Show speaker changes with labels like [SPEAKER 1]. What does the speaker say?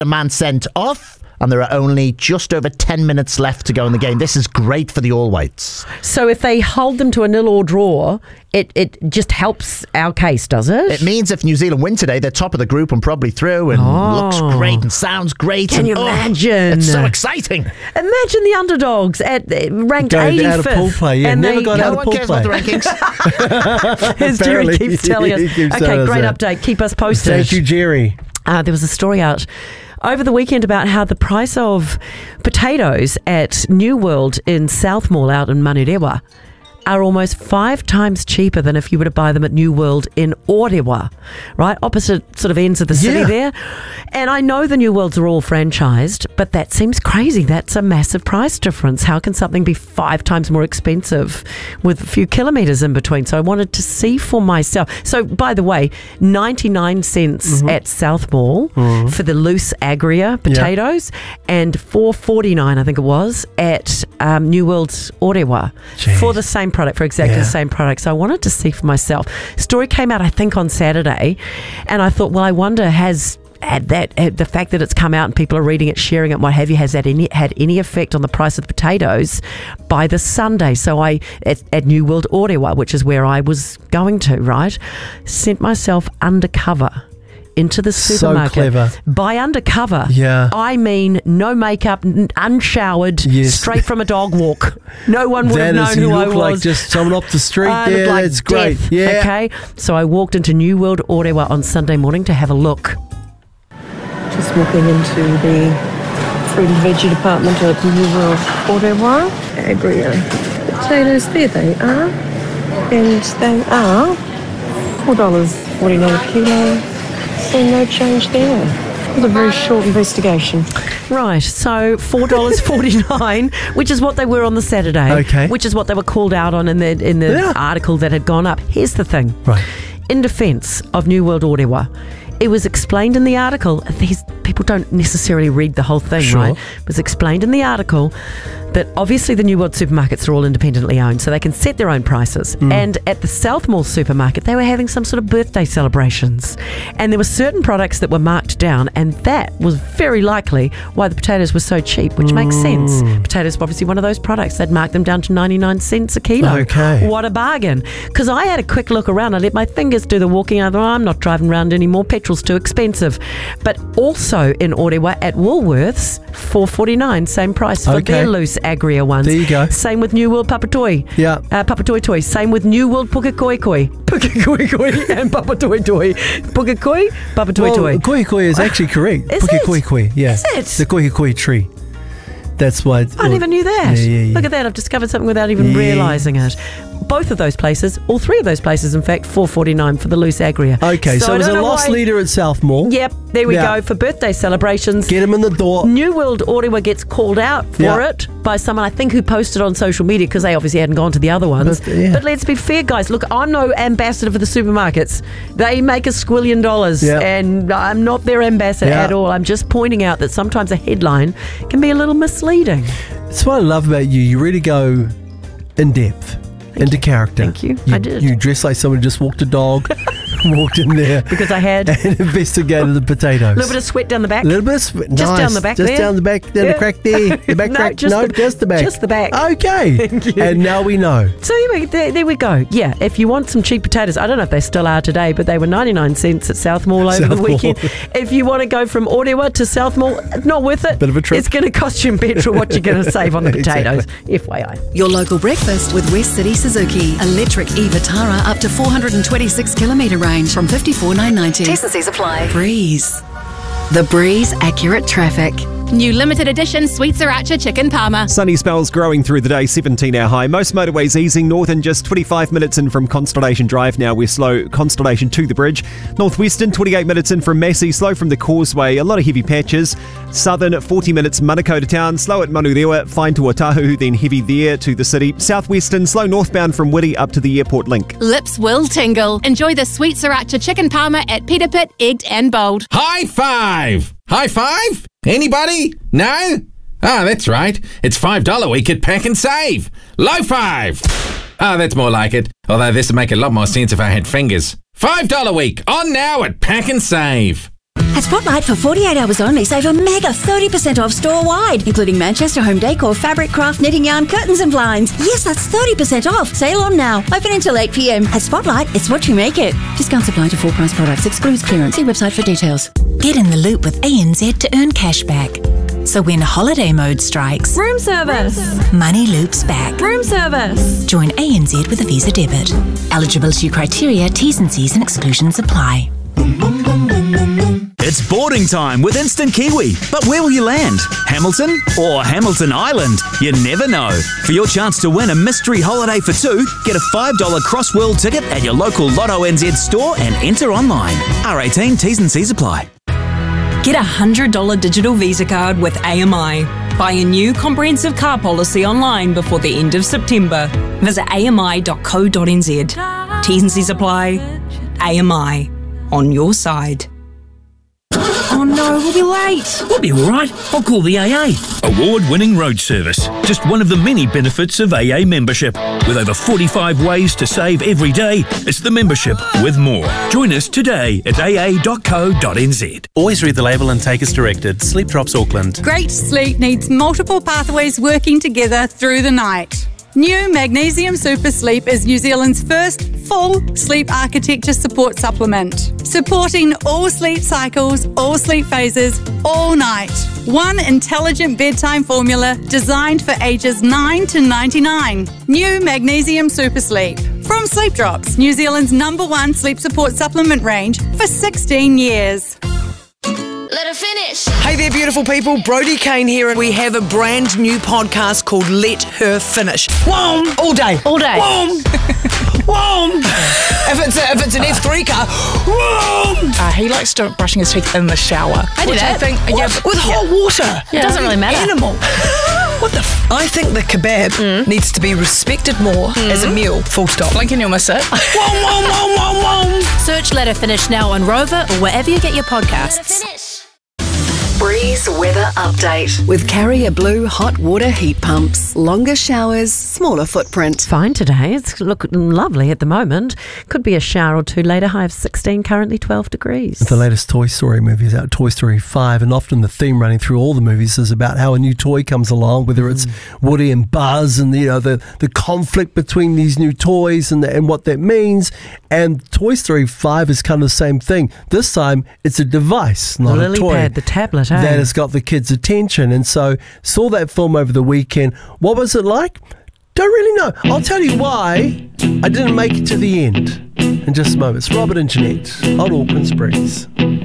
[SPEAKER 1] A man sent off, and there are only just over 10 minutes left to go in the game. This is great for the All Whites.
[SPEAKER 2] So if they hold them to a 0-0 draw, it just helps our case, does it?
[SPEAKER 1] It means if New Zealand win today, they're top of the group and probably through, and looks great and sounds great.
[SPEAKER 2] Can you imagine?
[SPEAKER 1] It's so exciting.
[SPEAKER 2] Imagine the underdogs ranked 85th.
[SPEAKER 3] Out of pool play, yeah.
[SPEAKER 2] And
[SPEAKER 3] Never got
[SPEAKER 1] No
[SPEAKER 3] out of
[SPEAKER 1] one
[SPEAKER 3] pool
[SPEAKER 1] cares
[SPEAKER 3] play.
[SPEAKER 1] about the rankings.
[SPEAKER 2] As Jerry keeps telling us. Okay, great update. Keep us posted.
[SPEAKER 3] Thank you, Jerry.
[SPEAKER 2] There was a story out over the weekend about how the price of potatoes at New World in South Mall out in Manurewa are almost 5 times cheaper than if you were to buy them at New World in Orewa, right? Opposite sort of ends of the city there. And I know the New Worlds are all franchised, but that seems crazy. That's a massive price difference. How can something be 5 times more expensive with a few kilometres in between? So I wanted to see for myself. So, by the way, 99 cents at South Mall for the loose Agria potatoes and $4.49, I think it was, at New World's Orewa for the same product, for exactly the same product. So I wanted to see for myself. Story came out, I think, on Saturday, and I thought, well, I wonder, the fact that it's come out and people are reading it, sharing it, what have you, has that had any effect on the price of the potatoes by the Sunday? So I, at New World Orewa, which is where I was going to, right, sent myself undercover into the supermarket.
[SPEAKER 3] So clever.
[SPEAKER 2] By undercover, I mean no makeup, unshowered, straight from a dog walk. No one would have known who I was.
[SPEAKER 3] Like just someone off the street.
[SPEAKER 2] Yeah,
[SPEAKER 3] like that's great. Yeah.
[SPEAKER 2] Okay, so I walked into New World Orewa on Sunday morning to have a look.
[SPEAKER 4] Just walking into the fruit and veggie department at New World Orewa. Agria potatoes, there they are. And they are $4.49 a kilo. So no change there. It was a very short investigation.
[SPEAKER 2] Right, so $4.49, which is what they were on the Saturday.
[SPEAKER 3] Okay.
[SPEAKER 2] Which is what they were called out on in the article that had gone up. Here's the thing.
[SPEAKER 3] Right.
[SPEAKER 2] In defence of New World Orewa, it was explained in the article, these people don't necessarily read the whole thing, right? It was explained in the article that obviously the New World supermarkets are all independently owned, so they can set their own prices. And at the South Mall supermarket, they were having some sort of birthday celebrations. And there were certain products that were marked down, and that was very likely why the potatoes were so cheap, which makes sense. Potatoes were obviously one of those products. They'd marked them down to 99 cents a kilo.
[SPEAKER 3] Okay.
[SPEAKER 2] What a bargain. Because I had a quick look around. I let my fingers do the walking. I thought, I'm not driving around anymore. Petrol's too expensive. But also in Orewa at Woolworths, $4.49, same price for their loose Agria ones.
[SPEAKER 3] There you go.
[SPEAKER 2] Same with New World Papatoi.
[SPEAKER 3] Yeah.
[SPEAKER 2] Papatoi Toi. Same with New World Pukekoikoi. Pukekoikoi and Papatoi Toi. Pukekoi, Papatoi Toi.
[SPEAKER 3] Koikoi is actually correct.
[SPEAKER 2] Is it?
[SPEAKER 3] Pukekoikoi, yeah.
[SPEAKER 2] Is it?
[SPEAKER 3] It's the koikoi tree. That's why.
[SPEAKER 2] I never knew that.
[SPEAKER 3] Yeah.
[SPEAKER 2] Look at that. I've discovered something without even realising it. Both of those places, all 3 of those places, in fact, $4.49 for the loose Agria.
[SPEAKER 3] Okay, so it was a loss leader at South Mall.
[SPEAKER 2] Yep, there we go. For birthday celebrations.
[SPEAKER 3] Get them in the door.
[SPEAKER 2] New World Orewa gets called out for it by someone, I think, who posted on social media because they obviously hadn't gone to the other ones. But let's be fair, guys. Look, I'm no ambassador for the supermarkets. They make $1 squillion, and I'm not their ambassador at all. I'm just pointing out that sometimes a headline can be a little misleading.
[SPEAKER 3] That's what I love about you. You really go in depth. Into character.
[SPEAKER 2] Thank you. I did.
[SPEAKER 3] You dress like someone who just walked a dog, walked in there.
[SPEAKER 2] Because I had.
[SPEAKER 3] And investigated the potatoes.
[SPEAKER 2] A little bit of sweat down the back.
[SPEAKER 3] A little bit of sweat.
[SPEAKER 2] Just down the back
[SPEAKER 3] Just
[SPEAKER 2] there.
[SPEAKER 3] down the back, down the crack there. The back crack. Just the back.
[SPEAKER 2] Just the back.
[SPEAKER 3] Okay.
[SPEAKER 2] Thank you.
[SPEAKER 3] And now we know.
[SPEAKER 2] So anyway, there we go. Yeah, if you want some cheap potatoes, I don't know if they still are today, but they were 99 cents at South Mall over the weekend. If you want to go from Orewa to South Mall, not worth it.
[SPEAKER 3] Bit of a trip.
[SPEAKER 2] It's going to cost you in petrol what you're going to save on the potatoes. FYI.
[SPEAKER 5] Your local breakfast with West City Suzuki. Electric e-Vitara up to 426 kilometre range from $54,990.
[SPEAKER 6] T&Cs apply.
[SPEAKER 5] Breeze. The Breeze Accurate Traffic.
[SPEAKER 7] New limited edition Sweet Sriracha Chicken Parma.
[SPEAKER 8] Sunny spells growing through the day, 17-hour high. Most motorways easing north in just 25 minutes in from Constellation Drive. Now we're slow Constellation to the bridge. Northwestern, 28 minutes in from Massey. Slow from the Causeway. A lot of heavy patches. Southern, 40 minutes Manukau to town. Slow at Manurewa. Fine to Otahu, then heavy there to the city. Southwestern, slow northbound from Whitty up to the airport link.
[SPEAKER 7] Lips will tingle. Enjoy the Sweet Sriracha Chicken Parma at Peter Pitt, Egged and Bold.
[SPEAKER 9] High five! High five? Anybody? No? Ah, that's right. It's $5 week at Pack and Save. Low five! Ah, that's more like it. Although this would make a lot more sense if I had fingers. $5 week on now at Pack and Save.
[SPEAKER 6] At Spotlight, for 48 hours only, save a mega 30% off store-wide, including Manchester home decor, fabric, craft, knitting yarn, curtains and blinds. Yes, that's 30% off. Sale on now. Open until 8 p.m. At Spotlight, it's what you make it. Discounts apply to full price products. Excludes clearance. See website for details.
[SPEAKER 10] Get in the loop with ANZ to earn cash back. So when holiday mode strikes,
[SPEAKER 11] Room service.
[SPEAKER 10] money loops back.
[SPEAKER 11] Room service.
[SPEAKER 10] Join ANZ with a Visa debit. Eligibility criteria, T's and C's and exclusions apply.
[SPEAKER 12] It's boarding time with Instant Kiwi. But where will you land? Hamilton or Hamilton Island? You never know. For your chance to win a mystery holiday for two, get a $5 Cross-World ticket at your local Lotto NZ store and enter online. R18, T's and C's apply.
[SPEAKER 13] Get a $100 digital Visa card with AMI. Buy a new comprehensive car policy online before the end of September. Visit ami.co.nz. T's and C's apply. AMI. On your side.
[SPEAKER 14] Oh no, we'll be late.
[SPEAKER 15] We'll be all right. I'll call the AA. Award-winning road service. Just one of the many benefits of AA membership. With over 45 ways to save every day, it's the membership with more. Join us today at aa.co.nz.
[SPEAKER 16] Always read the label and take as directed. Sleep Drops Auckland.
[SPEAKER 17] Great sleep needs multiple pathways working together through the night. New Magnesium Super Sleep is New Zealand's first full sleep architecture support supplement, supporting all sleep cycles, all sleep phases, all night. One intelligent bedtime formula designed for ages 9 to 99. New Magnesium Super Sleep. From Sleep Drops, New Zealand's #1 sleep support supplement range for 16 years.
[SPEAKER 18] Let her finish. Hey there, beautiful people. Brody Kane here, and we have a brand new podcast called Let Her Finish. Whoom! All day.
[SPEAKER 11] All day.
[SPEAKER 18] Whoom! Whoom! If it's an F3 car, whoom!
[SPEAKER 19] He likes brushing his teeth in the shower.
[SPEAKER 11] I do that.
[SPEAKER 19] I think,
[SPEAKER 18] with hot water.
[SPEAKER 11] It doesn't really matter.
[SPEAKER 18] Animal. What the I think the kebab needs to be respected more as a meal. Full stop.
[SPEAKER 19] Blink and you'll miss it.
[SPEAKER 18] Whoom, whoom, whoom, whoom, whoom.
[SPEAKER 11] Search Let Her Finish now on Rover or wherever you get your podcasts.
[SPEAKER 5] Breeze weather update with Carrier Blue hot water heat pumps. Longer showers, smaller footprint.
[SPEAKER 2] Fine today. It's looking lovely at the moment. Could be a shower or two later. High of 16, currently 12 degrees.
[SPEAKER 3] The latest Toy Story movie is out, Toy Story 5, and often the theme running through all the movies is about how a new toy comes along, whether it's Woody and Buzz and the conflict between these new toys and what that means. And Toy Story 5 is kind of the same thing. This time it's a device, not a toy.
[SPEAKER 2] Lily pad, the tablet.
[SPEAKER 3] That has got the kids' attention. And so saw that film over the weekend. What was it like? Don't really know. I'll tell you why I didn't make it to the end in just a moment. It's Robert and Jeanette on Auckland Springs.